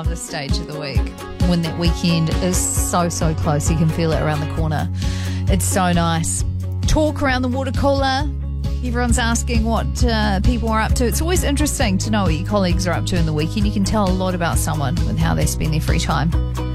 this stage of the week when that weekend is so close. You can feel it around the corner. It's so nice. Talk around the water cooler. Everyone's asking what people are up to. It's always interesting to know what your colleagues are up to in the weekend. You can tell a lot about someone with how they spend their free time.